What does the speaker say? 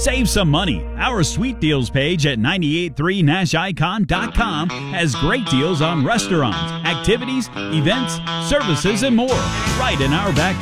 Save some money. Our Sweet Deals page at 983nashicon.com has great deals on restaurants, activities, events, services, and more right in our back